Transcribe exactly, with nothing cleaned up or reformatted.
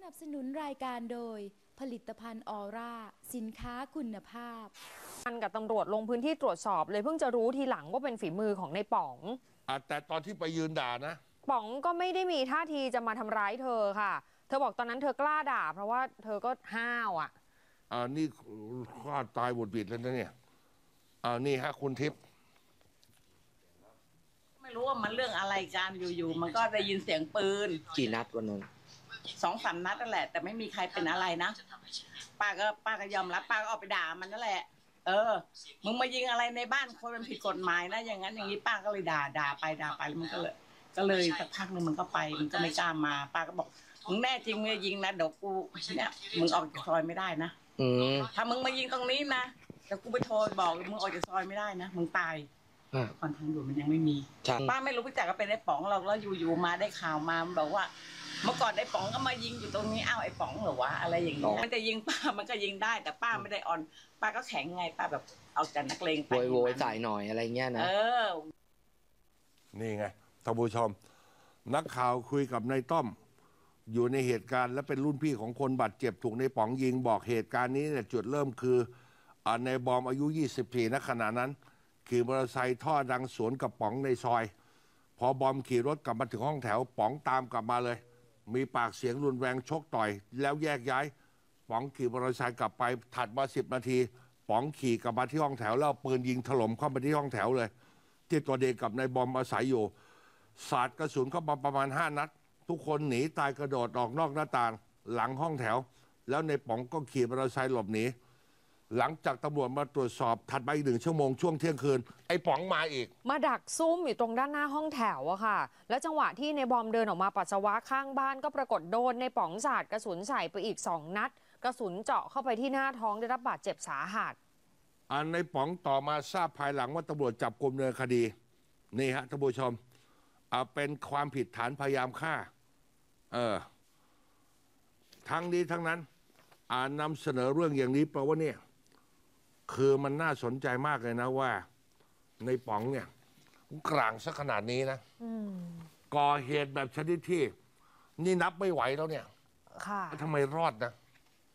นับสนุนรายการโดยผลิตภัณฑ์ออร่าสินค้าคุณภาพมันกับตำรวจลงพื้นที่ตรวจสอบเลยเพิ่งจะรู้ทีหลังว่าเป็นฝีมือของในป๋องอ่ะแต่ตอนที่ไปยืนด่านะป๋องก็ไม่ได้มีท่าทีจะมาทำร้ายเธอค่ะเธอบอกตอนนั้นเธอกล้าด่าเพราะว่าเธอก็ห้าวอ่ะอ่านี่ฆ่าตายบุดบิดแล้วนะเนี่ยอ่านี่ฮะคุณทิพย์ไม่รู้ว่ามันเรื่องอะไรกันอยู่ๆมันก็ได้ยินเสียงปืนกี่นัดวันนั้นสองสามนัดนั่นแหละแต่ไม่มีใครเป็นอะไรนะป้าก็ป้าก็ยอมรับป้าก็ออกไปด่ามันนั่นแหละเออมึงมายิงอะไรในบ้านคนมันผิดกฎหมายนะอย่างนั้นอย่างนี้ป้าก็เลยด่าด่าไปด่าไปมันก็เลยก็เลยสักพักนึงมันก็ไปมันก็ไม่กล้ามาป้าก็บอกมึงแน่จริงมึงยิงนะเดี๋ยวกูเนี่ยมึงออกจากซอยไม่ได้นะอืมถ้ามึงมายิงตรงนี้นะเดี๋ยวกูไปโทรบอกมึงออกจากซอยไม่ได้นะมึงตายคอนทางด่วนมันยังไม่มีป้าไม่รู้พิจักก็เป็นไอ้ป๋องเราแล้วอยู่ๆมาได้ข่าวมาบอกว่าเมื่อก่อนไอ้ป๋องก็มายิงอยู่ตรงนี้อ้าวไอ้ป๋องเหรอวะอะไรอย่างเงี้ยมันจะยิงป้ามันก็ยิงได้แต่ป้าไม่ได้อ่อนป้าก็แข็งไงป้าแบบเอาแต่นักเลงไปโวยโวยใส่หน่อยอะไรเงี้ยนะเออนี่ไงท่านผู้ชมนักข่าวคุยกับนายต้อมอยู่ในเหตุการณ์และเป็นรุ่นพี่ของคนบาดเจ็บถูกในป๋องยิงบอกเหตุการณ์นี้เนี่ยจุดเริ่มคือในบอมอายุยี่สิบสี่ณขณะนั้นขี่มอเตอร์ไซค์ท่อดังสวนกับป๋องในซอยพอบอมขี่รถกลับมาถึงห้องแถวป๋องตามกลับมาเลยมีปากเสียงรุนแรงชกต่อยแล้วแยกย้ายป๋องขี่มอเตอร์ไซค์กลับไปถัดมาสิบนาทีป๋องขี่กลับมาที่ห้องแถวแล้วปืนยิงถล่มเข้าไปที่ห้องแถวเลยที่ตัวเด็กกับนายบอมอาศัยอยู่สาดกระสุนเข้ามาประมาณห้านัดทุกคนหนีตายกระโดดออกนอกหน้าต่างหลังห้องแถวแล้วในป๋องก็ขี่มอเตอร์ไซค์หลบหนีหลังจากตำรวจมาตรวจสอบถัดไปอีกหนึ่งชั่วโมงช่วงเที่ยงคืนไอ้ป๋องมาอีกมาดักซุ่มอยู่ตรงด้านหน้าห้องแถวอะค่ะแล้วจังหวะที่ในบอมเดินออกมาปัสสาวะข้างบ้านก็ปรากฏโดนในป๋องสาดกระสุนใส่ไปอีกสองนัดกระสุนเจาะเข้าไปที่หน้าท้องได้รับบาดเจ็บสาหัสอันในป๋องต่อมาทราบภายหลังว่าตำรวจจับกุมดำเนินคดีนี่ฮะท่านผู้ชมเอาเป็นความผิดฐานพยายามฆ่าเออทั้งนี้ทั้งนั้นอ่านนำเสนอเรื่องอย่างนี้เพราะว่าเนี่ยคือมันน่าสนใจมากเลยนะว่าในป๋องเนี่ยกลางซะขนาดนี้นะก่อเหตุแบบชนิดที่นี่นับไม่ไหวแล้วเนี่ยทำไมรอดนะ